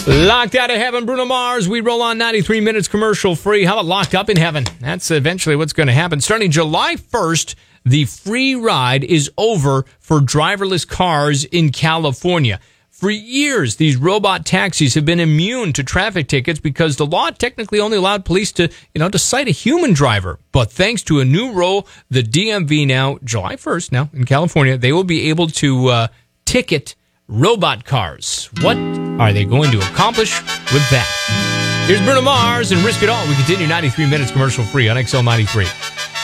Locked Out of Heaven, Bruno Mars. We roll on 93 minutes commercial free. How about Locked Up in Heaven? That's eventually what's going to happen. Starting July 1st, the free ride is over for driverless cars in California. For years, these robot taxis have been immune to traffic tickets because the law technically only allowed police to cite a human driver. But thanks to a new rule, the DMV now, July 1st now in California, they will be able to ticket robot cars. What are they going to accomplish with that? Here's Bruno Mars and Risk It All. We continue 93 minutes commercial free on XL 93.